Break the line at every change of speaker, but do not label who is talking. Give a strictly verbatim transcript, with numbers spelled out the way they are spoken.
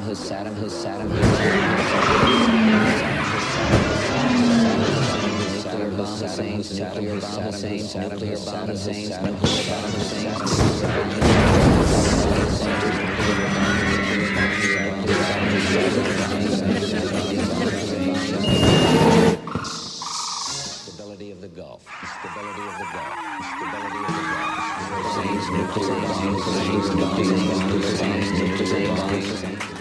Hussein, Hussein, nuclear bomb Husseins, nuclear bomb Husseins, nuclear bomb Husseins, nuclear bomb Stability of the Gulf, stability of the Gulf, stability of the Gulf. Husseins, nuclear bomb Husseins, nuclear bomb Husseins, nuclear bomb Husseins.